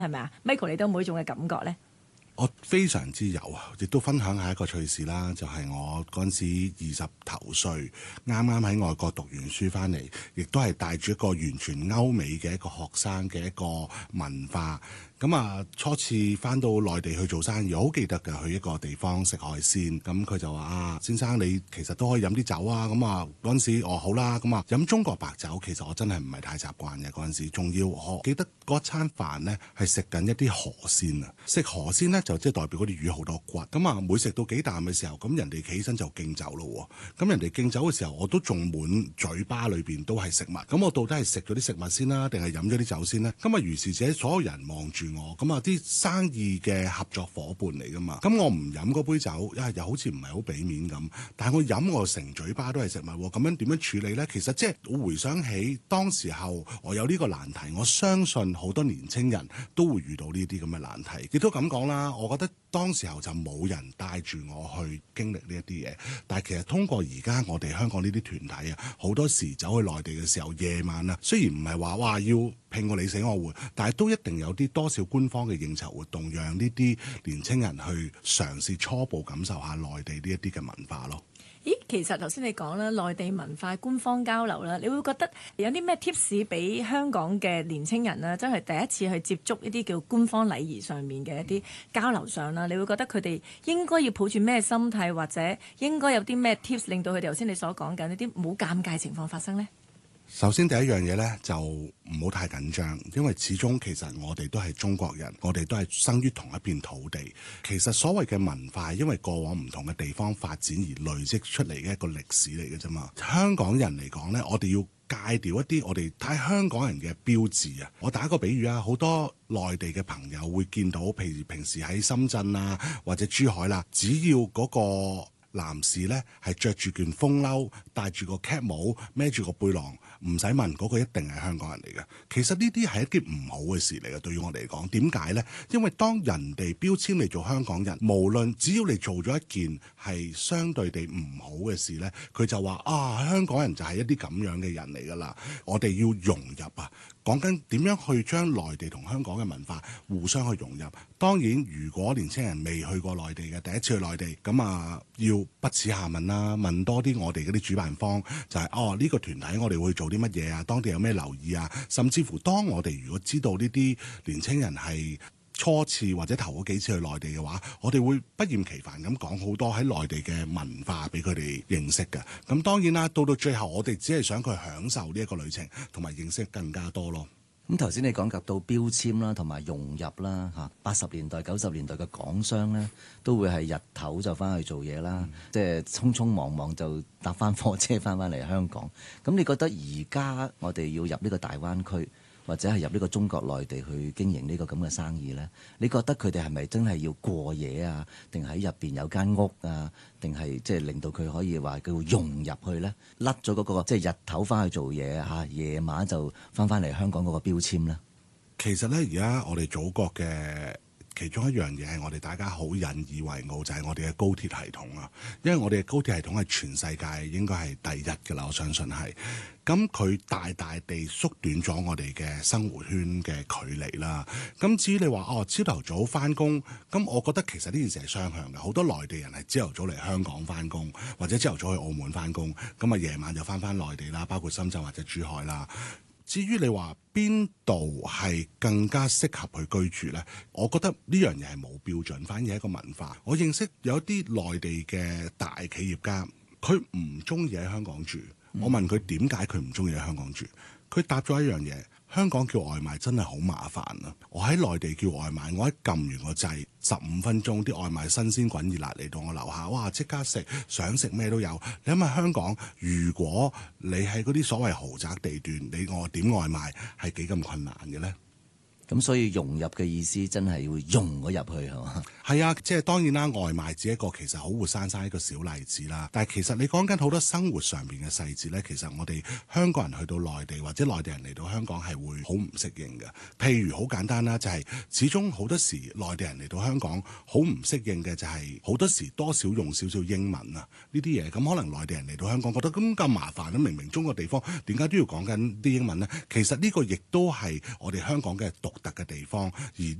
係咪啊？Michael，你都冇呢種嘅感覺呢？ 我非常之有啊，亦都分享下一個趣事啦，就係我嗰陣時20頭歲，啱啱喺外國讀完書翻嚟，亦都係帶住一個完全歐美嘅一個學生嘅一個文化。咁啊，初次翻到內地去做生意，我好記得嘅，去一個地方食海鮮，咁佢就話啊，先生你其實都可以飲啲酒啊，咁啊嗰陣時好啦，咁啊飲中國白酒，其實我真係唔係太習慣嘅嗰陣時，仲要我記得嗰餐飯呢係食緊一啲河鮮啊，食河鮮呢就即係代表嗰啲魚好多骨，咁啊每食到幾啖嘅時候，咁人哋企起身就敬酒咯，咁人哋敬酒嘅時候，我都仲滿嘴巴裏邊都係食物，咁我到底係食咗啲食物先啦，定係飲咗啲酒先呢？咁啊如是者所有人望住我，咁啊啲生意嘅合作伙伴嚟噶嘛，咁我唔飲嗰杯酒，又好似唔係好俾面咁，但係我飲我成嘴巴都係食物，咁樣點樣處理呢？其實即係我回想起當時候我有呢個難題，我相信好多年青人都會遇到呢啲咁嘅難題，亦都咁講啦。我覺得當時候就冇人帶住我去經歷呢一啲嘢，但係其實通過而家我哋香港呢啲團體啊，好多時走去內地嘅時候，夜晚啊，雖然唔係話要拼個你死我活，但係都一定有啲多少官方嘅應酬活動，讓呢啲年青人去嘗試初步感受下內地呢一啲嘅文化咯。 咦，其實頭先你講啦，內地文化官方交流啦，你會覺得有啲咩 tips 俾香港嘅年青人啦，真係第一次去接觸一啲叫官方禮儀上面嘅一啲交流上啦，你會覺得佢哋應該要抱住咩心態，或者應該有啲咩 tips 令到佢哋頭先你所講緊呢啲冇尷尬情況發生呢？ 首先第一樣嘢呢，就唔好太緊張，因為始終其實我哋都係中國人，我哋都係生於同一片土地。其實所謂嘅文化，因為過往唔同嘅地方發展而累積出嚟嘅一個歷史嚟嘅啫嘛。香港人嚟講呢，我哋要戒掉一啲我哋睇香港人嘅標誌啊。我打個比喻啊，好多內地嘅朋友會見到，譬如平時喺深圳啊或者珠海啦，只要嗰個男士呢係着住件風褸，戴住個 cap 帽，孭住個背囊，唔使問嗰個一定係香港人嚟嘅。其實呢啲係一啲唔好嘅事嚟嘅，對於我嚟講。點解呢？因為當人哋標籤你做香港人，無論只要你做咗一件係相對地唔好嘅事呢，佢就話啊，香港人就係一啲咁樣嘅人嚟㗎啦。我哋要融入啊！講緊點樣去將內地同香港嘅文化互相去融入。當然，如果年輕人未去過內地嘅，第一次去內地，咁啊要不恥下問啦，問多啲我哋嗰啲主辦方，就係呢個團體我哋會做啲乜嘢啊？當地有咩留意啊？甚至乎當我哋如果知道呢啲年輕人係初次或者頭嗰幾次去內地嘅話，我哋會不厭其煩咁講好多喺內地嘅文化俾佢哋認識嘅。咁當然啦，到最後我哋只係想佢享受呢一個旅程，同埋認識更加多咯。 咁頭先你講及到標籤啦，同埋融入啦嚇，80年代、90年代嘅港商咧，都會係日頭就翻去做嘢啦，即係匆匆忙忙就搭翻火車翻嚟香港。咁你覺得而家我哋要入呢個大灣區，或者係入呢個中國內地去經營呢個咁嘅生意呢？你覺得佢哋係咪真係要過夜啊？定喺入邊有間屋啊？定係即係令到佢可以話叫融入去呢？甩咗嗰個即係日頭翻去做嘢嚇，夜晚就翻嚟香港嗰個標籤呢？ 其實呢，而家我哋祖國嘅其中一樣嘢係我哋大家好引以為傲，就係我哋嘅高鐵系統啊！因為我哋嘅高鐵系統係全世界應該係第一㗎啦，我相信係。咁佢大大地縮短咗我哋嘅生活圈嘅距離啦。咁至於你話朝頭早翻工，咁我覺得其實呢件事係雙向嘅。好多內地人係朝頭早嚟香港翻工，或者朝頭早去澳門翻工，咁啊夜晚就翻內地啦，包括深圳或者珠海啦。至於你話邊度係更加適合去居住呢？我覺得呢樣嘢係冇標準，反而係一個文化。我認識有啲內地嘅大企業家，佢唔中意喺香港住。我問佢點解佢唔中意喺香港住，佢答咗一樣嘢：香港叫外賣真係好麻煩啊！我喺內地叫外賣，我一撳完個掣，15分鐘啲外賣新鮮滾熱辣嚟到我樓下，哇！即刻食，想食咩都有。你諗下香港，如果你喺嗰啲所謂豪宅地段，你我點外賣係幾咁困難嘅呢？ 咁所以融入嘅意思真係要融咗入去係嘛？ 係啊，即係當然啦，外賣只係一個其實好活生生一個小例子啦。但係其實你講緊好多生活上邊嘅細節呢，其實我哋香港人去到內地或者內地人嚟到香港係會好唔適應嘅。譬如好簡單啦，就係始終好多時內地人嚟到香港好唔適應嘅就係好多時多少用少少英文啊呢啲嘢。咁可能內地人嚟到香港覺得咁麻煩，明明中國地方點解都要講緊啲英文呢？其實呢個亦都係我哋香港嘅獨特嘅地方，而呢